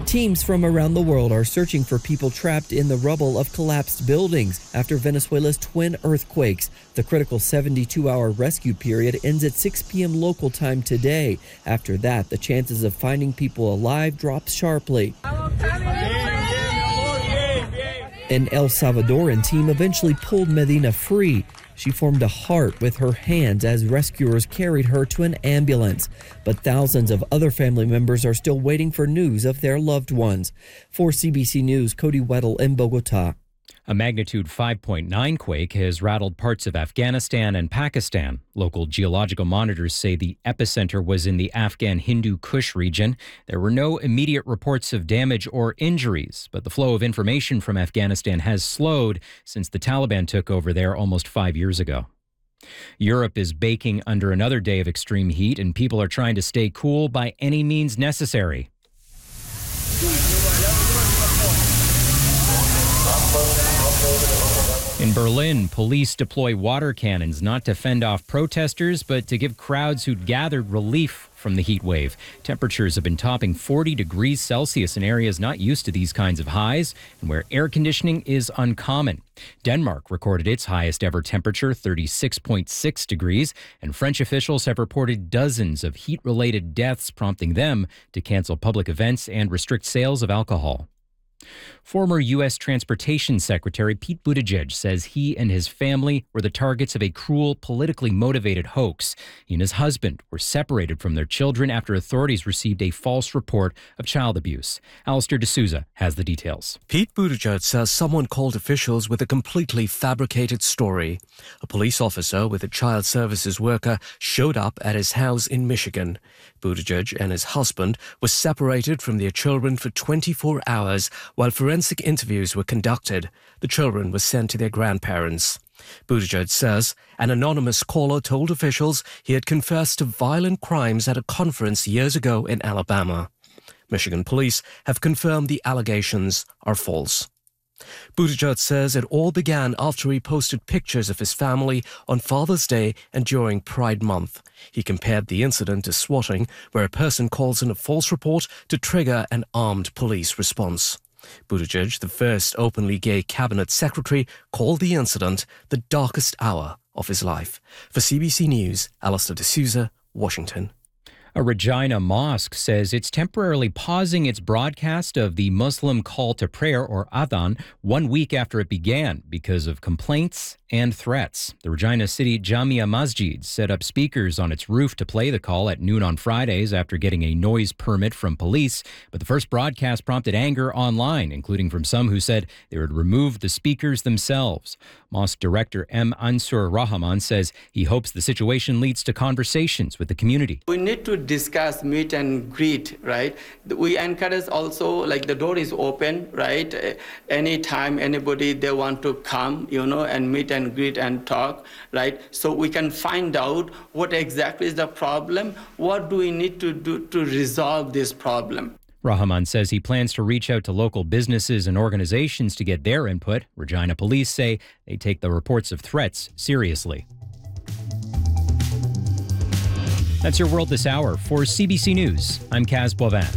Teams from around the world are searching for people trapped in the rubble of collapsed buildings after Venezuela's twin earthquakes. The critical 72-hour rescue period ends at 6 p.m. local time today. After that, the chances of finding people alive drops sharply. An El Salvadoran team eventually pulled Medina free. She formed a heart with her hands as rescuers carried her to an ambulance. But thousands of other family members are still waiting for news of their loved ones. For CBC News, Cody Weddle in Bogota. A magnitude 5.9 quake has rattled parts of Afghanistan and Pakistan. Local geological monitors say the epicenter was in the Afghan Hindu Kush region. There were no immediate reports of damage or injuries, but the flow of information from Afghanistan has slowed since the Taliban took over there almost 5 years ago. Europe is baking under another day of extreme heat, and people are trying to stay cool by any means necessary. In Berlin, police deploy water cannons not to fend off protesters, but to give crowds who'd gathered relief from the heat wave. Temperatures have been topping 40 degrees Celsius in areas not used to these kinds of highs and where air conditioning is uncommon. Denmark recorded its highest ever temperature, 36.6 degrees, and French officials have reported dozens of heat-related deaths, prompting them to cancel public events and restrict sales of alcohol. Former U.S. Transportation Secretary Pete Buttigieg says he and his family were the targets of a cruel, politically motivated hoax. He and his husband were separated from their children after authorities received a false report of child abuse. Alistair D'Souza has the details. Pete Buttigieg says someone called officials with a completely fabricated story. A police officer with a child services worker showed up at his house in Michigan. Buttigieg and his husband were separated from their children for 24 hours while forensic interviews were conducted. The children were sent to their grandparents. Buttigieg says an anonymous caller told officials he had confessed to violent crimes at a conference years ago in Alabama. Michigan police have confirmed the allegations are false. Buttigieg says it all began after he posted pictures of his family on Father's Day and during Pride Month. He compared the incident to swatting, where a person calls in a false report to trigger an armed police response. Buttigieg, the first openly gay cabinet secretary, called the incident the darkest hour of his life. For CBC News, Alistair D'Souza, Washington. A Regina mosque says it's temporarily pausing its broadcast of the Muslim call to prayer, or adhan, 1 week after it began because of complaints and threats. The Regina City Jamia Masjid set up speakers on its roof to play the call at noon on Fridays after getting a noise permit from police. But the first broadcast prompted anger online, including from some who said they would remove the speakers themselves. Mosque director M. Ansur Rahman says he hopes the situation leads to conversations with the community. We need to discuss, meet and greet, right? We encourage also, like the door is open, right? Anytime anybody they want to come, and meet and greet and talk, right? So we can find out what exactly is the problem. What do we need to do to resolve this problem? Rahman says he plans to reach out to local businesses and organizations to get their input. Regina police say they take the reports of threats seriously. That's your world this hour. For CBC News, I'm Kaz Boivin.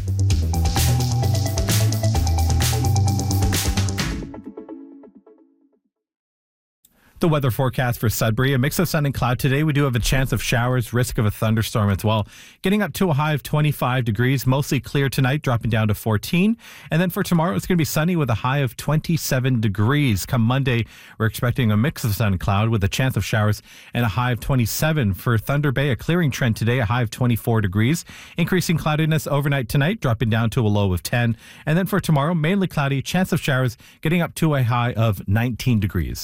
The weather forecast for Sudbury, a mix of sun and cloud today. We do have a chance of showers, risk of a thunderstorm as well. Getting up to a high of 25 degrees, mostly clear tonight, dropping down to 14. And then for tomorrow, it's going to be sunny with a high of 27 degrees. Come Monday, we're expecting a mix of sun and cloud with a chance of showers and a high of 27. For Thunder Bay, a clearing trend today, a high of 24 degrees. Increasing cloudiness overnight tonight, dropping down to a low of 10. And then for tomorrow, mainly cloudy, chance of showers, getting up to a high of 19 degrees.